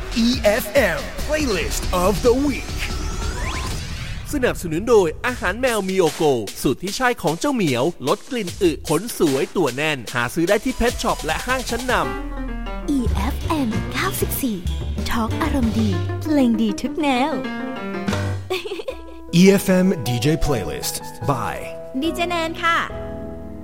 EFM Playlist of the Week สนับสนุนโดยอาหารแมวมิโอโกสูตรที่ใช่ของเจ้าเหมียวลดกลิ่นอึขนสวยตัวแน่นหาซื้อได้ที่เพทช็อปและห้างชั้นนำ EFM 94 Talk อารมณ์ดีเพลงดีทุกแนว EFM DJ Playlist by ดีเจแนนค่ะ